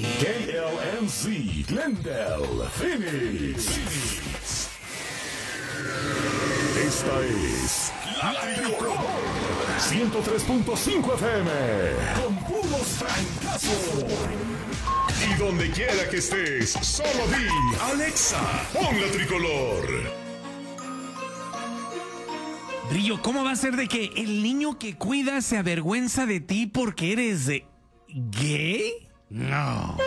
KLNZ, Glendale, Phoenix. Esta es La Tricolor 103.5 FM con puros francazos. Y donde quiera que estés, solo di Alexa, pon La Tricolor. Brillo, ¿cómo va a ser de que el niño que cuida se avergüenza de ti porque eres gay? No.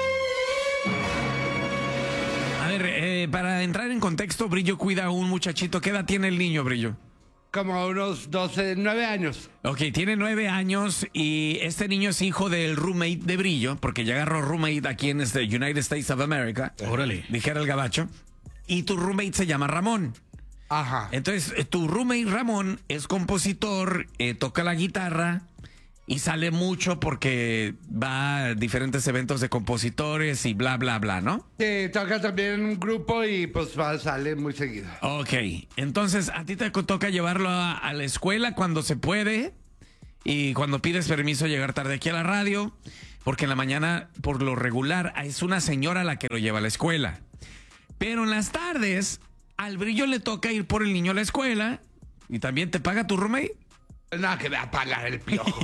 A ver, para entrar en contexto, Brillo cuida a un muchachito. ¿Qué edad tiene el niño, Brillo? Como unos 9 años. Ok, tiene 9 años y este niño es hijo del roommate de Brillo, porque ya agarró roommate aquí en United States of America. Órale. Dijera el gabacho. Y tu roommate se llama Ramón. Ajá. Entonces, tu roommate Ramón es compositor, toca la guitarra y sale mucho porque va a diferentes eventos de compositores y bla, bla, bla, ¿no? Sí, toca también en un grupo y pues sale muy seguido. Ok, entonces a ti te toca llevarlo a la escuela cuando se puede y cuando pides permiso llegar tarde aquí a la radio, porque en la mañana, por lo regular, es una señora la que lo lleva a la escuela. Pero en las tardes, al Brillo le toca ir por el niño a la escuela y también te paga tu roommate. No, que me va a pagar el piojo.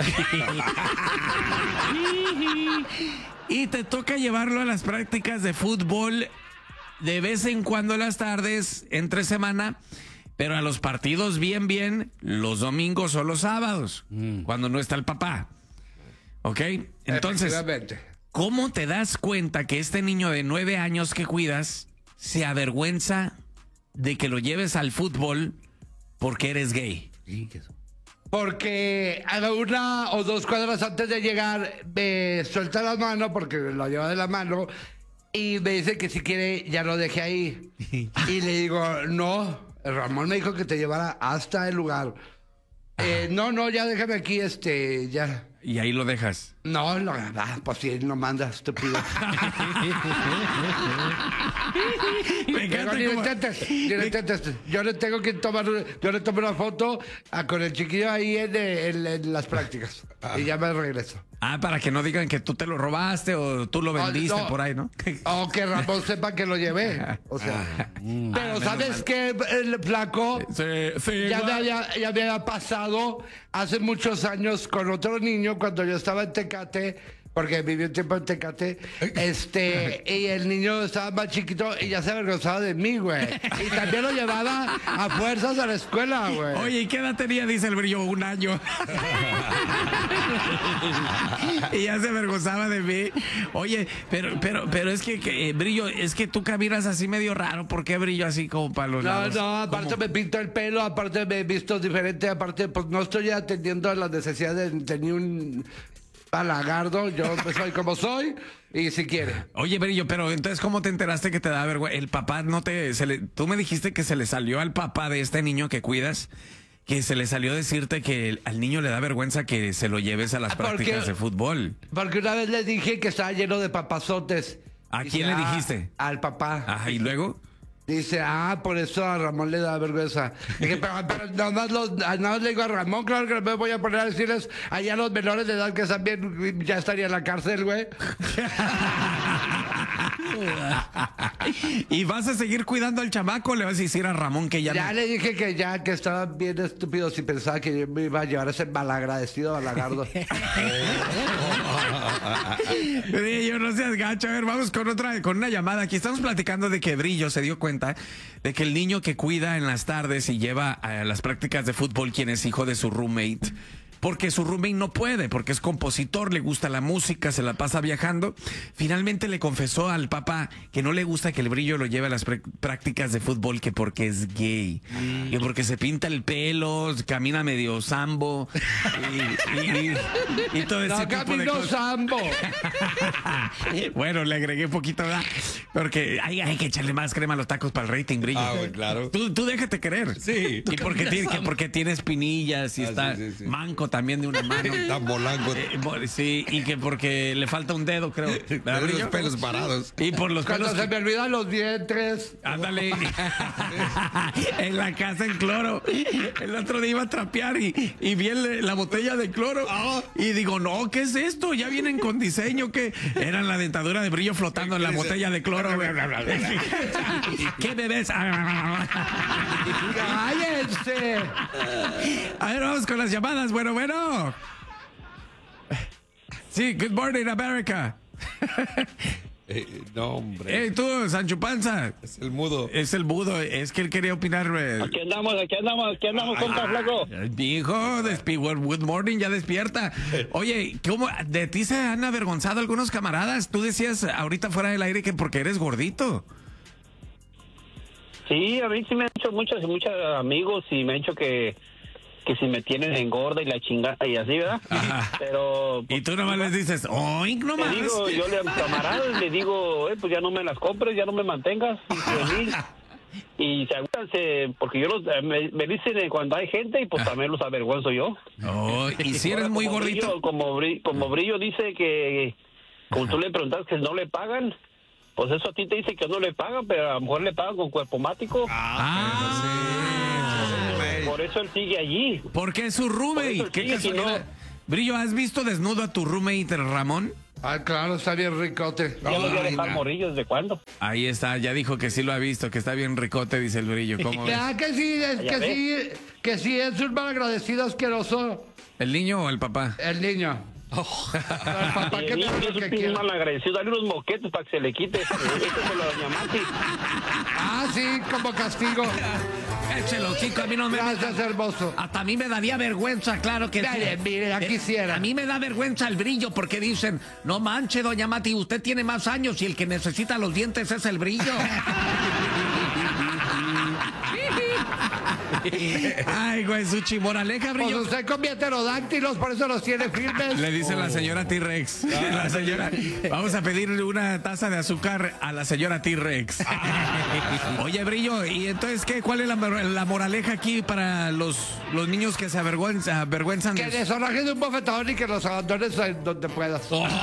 Y te toca llevarlo a las prácticas de fútbol de vez en cuando en las tardes, entre semana, pero a los partidos bien, los domingos o los sábados, cuando no está el papá. ¿Ok? Entonces, ¿cómo te das cuenta que este niño de 9 años que cuidas se avergüenza de que lo lleves al fútbol porque eres gay? Porque a 1 o 2 cuadras antes de llegar me suelta la mano porque lo lleva de la mano y me dice que si quiere ya lo deje ahí. Y le digo, no, Ramón me dijo que te llevara hasta el lugar. No, ya déjame aquí, ya. Y ahí lo dejas. No, pues si él no manda, estúpido. Me encanta Yo le tengo que tomar, yo le tomo una foto con el chiquillo ahí en las prácticas. Y ya me regreso. Para que no digan que tú te lo robaste o tú lo vendiste por ahí, ¿no? O que Ramón sepa que lo llevé. O sea. Pero ¿sabes qué, el flaco? Sí, ya me había pasado hace muchos años con otro niño cuando yo estaba en Tecate, porque viví un tiempo en Tecate, y el niño estaba más chiquito y ya se avergonzaba de mí, güey. Y también lo llevaba a fuerzas a la escuela, güey. Oye, ¿y qué edad tenía? Dice el Brillo, 1 año. Y ya se avergonzaba de mí. Oye, pero es que Brillo, es que tú caminas así medio raro. ¿Por qué Brillo así como para los lados? No, aparte me pinto el pelo, aparte me he visto diferente, aparte pues no estoy atendiendo a las necesidades de ni un balagardo. Yo soy como soy y si quiere. Oye, Brillo, pero entonces ¿cómo te enteraste que te da vergüenza? El papá tú me dijiste que se le salió al papá de este niño que cuidas, que se le salió decirte que al niño le da vergüenza que se lo lleves a las prácticas de fútbol. Porque una vez le dije que estaba lleno de papazotes. ¿A quién le dijiste? Al papá. Ajá, ¿y luego? Dice, por eso a Ramón le da vergüenza. Dije, pero nada más le digo a Ramón, claro que me voy a poner a decirles allá a los menores de edad que están bien, ya estaría en la cárcel, güey. ¿Y vas a seguir cuidando al chamaco o le vas a decir a Ramón que ya Ya no? le dije que estaban bien estúpidos y pensaba que yo me iba a llevar a ese malagradecido balagardo. Brillo, no seas gacho. A ver, vamos con una llamada. Aquí estamos platicando de que Brillo se dio cuenta de que el niño que cuida en las tardes y lleva a las prácticas de fútbol, quien es hijo de su roommate, porque su roommate no puede, porque es compositor, le gusta la música, se la pasa viajando. Finalmente le confesó al papá que no le gusta que el Brillo lo lleve a las prácticas de fútbol, que porque es gay, y porque se pinta el pelo, camina medio sambo y todo ese tipo de cosas. Sambo. Bueno, le agregué un poquito, ¿verdad? Porque hay que echarle más crema a los tacos para el rating, Brillo. Bueno, claro. Tú déjate querer. Sí. Y porque tiene espinillas y está sí. manco también de una mano. Tan bolango. Sí, y que porque le falta un dedo, creo. ¿Verdad, Los Brillo? pelos parados. Y por los Cuando pelos. se me olvidan los dientes. Ándale. En la casa en cloro. El otro día iba a trapear y vi la botella de cloro. Y digo, no, ¿qué es esto? Ya vienen con diseño que era la dentadura de Brillo flotando en la botella de cloro. ¿Qué bebés? ¡Cállense! A ver, vamos con las llamadas. Bueno. Sí, good morning, America. No, hombre. Hey, tú, Sancho Panza. Es el mudo. Es el mudo. Es que él quería opinar. Aquí andamos, compa flaco. Hijo, good morning, ya despierta. Oye, ¿cómo de ti se han avergonzado algunos camaradas? Tú decías ahorita fuera del aire que porque eres gordito. Sí, a mí sí me han hecho muchos amigos y me han dicho que si me tienen engorda y la chingada y así, ¿verdad? Ajá. Pero... Y tú nomás les dices, oink, nomás. Te digo, yo a mis camaradas le digo, pues ya no me las compres, ya no me mantengas. Y se aguantan, porque yo me dicen cuando hay gente y pues también los avergüenzo yo. Oh, y si eres muy Como gordito. como Brillo dice que, como tú le preguntas que no le pagan, pues eso a ti te dice que no le pagan, pero a lo mejor le pagan con cuerpo mático. Por eso él sigue allí. Porque es su roommate. Por eso ¿Qué sigue, si casualidad? no- Brillo, ¿has visto desnudo a tu roommate, Ramón? Ah, claro, está bien ricote. Ya lo voy a dejar Ay, morrillo, ¿desde cuándo? Ahí está, ya dijo que sí lo ha visto, que está bien ricote, dice el Brillo. ¿Cómo ves? ya que sí, que sí es un malagradecido asqueroso ¿El niño o el papá? el niño. El papá Y que el me niño haga es lo que un pinche quiera. mal agradecido. Dale unos moquetes para que se le quite. Eso se lo doña Mati. Ah, sí, como castigo. Échelo, chico, a mí no me... Gracias, hermoso. Hasta a mí me daría vergüenza, claro que Mire, mire, ya quisiera. A mí me da vergüenza el Brillo porque dicen, no manche, doña Mati, usted tiene más años y el que necesita los dientes es el Brillo. Ay, güey, su chimoraleja, Pues Brillo. usted come pterodáctilos, por eso los tiene firmes. Le dice la señora T-Rex. La señora, vamos a pedirle una taza de azúcar a la señora T-Rex. Oye, Brillo, ¿y entonces qué? ¿Cuál es la moraleja aquí para los niños que se avergüenzan Que de... desorrajes de un bofetador y que los abandones donde puedas.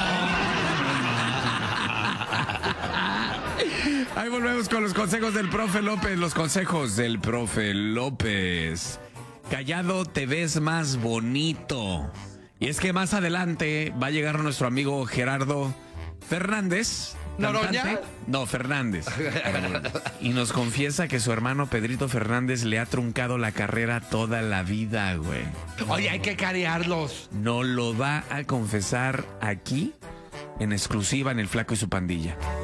Ahí volvemos con los consejos del profe López. Los consejos del profe López. Callado te ves más bonito. Y es que más adelante va a llegar nuestro amigo Gerardo Fernández. ¿Noroña? cantante. No, Fernández. Y nos confiesa que su hermano Pedrito Fernández le ha truncado la carrera toda la vida, güey. Oye, hay que carearlos. No lo va a confesar aquí en exclusiva en El Flaco y su Pandilla.